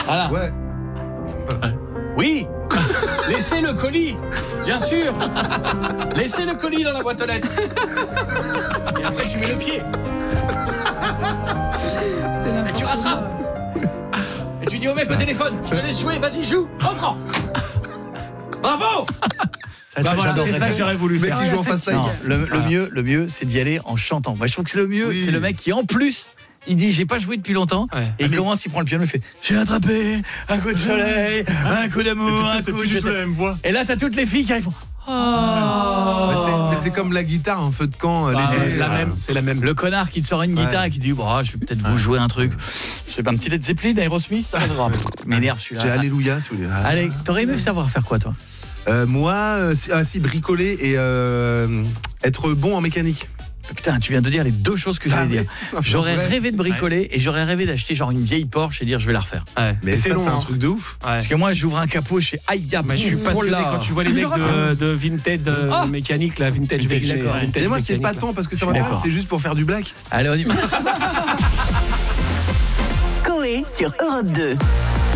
Voilà. Ouais. Oui. Laissez le colis, bien sûr. Laissez le colis dans la boîte aux lettres. Et après, tu mets le pied. Et tu rattrapes. Et tu dis au mec au téléphone, je te laisse jouer, vas-y, joue, reprends. Bravo. Bah voilà, c'est ça que j'aurais voulu faire. Le mec qui joue en face Non, live. le mieux, c'est d'y aller en chantant. Moi, je trouve que c'est le mieux. Oui. C'est le mec qui, en plus, il dit j'ai pas joué depuis longtemps. Ouais. Et il commence, il prend le piano, il fait j'ai attrapé un coup de soleil, un coup d'amour, un C'est coup plus de. du tout la même voix. Et là, t'as toutes les filles qui arrivent. Mais c'est comme la guitare, un feu de camp l'été. C'est la même. Le connard qui te sort une guitare et qui dit bah, je vais peut-être vous jouer un truc. Je sais pas, un petit Led Zeppelin, Aerosmith, ça va. M'énerve celui-là. J'ai Alléluia sous les. Allez, t'aurais aimé savoir faire quoi toi? Moi, si bricoler et être bon en mécanique. Putain, tu viens de dire les deux choses que j'allais dire. J'aurais rêvé de bricoler et j'aurais rêvé d'acheter genre une vieille Porsche et dire je vais la refaire. Ouais. Mais c'est ça, long, c'est un hein. truc de ouf. Ouais. Parce que moi, j'ouvre un capot, je fais aïe, Mais je suis passionné quand tu vois les mecs de Vinted mécanique, la Vintage Je suis mécanique. d'accord. Mais moi, c'est pas tant parce que ça m'intéresse, d'accord. c'est juste pour faire du black. Allez, on y va. Coé sur Europe 2.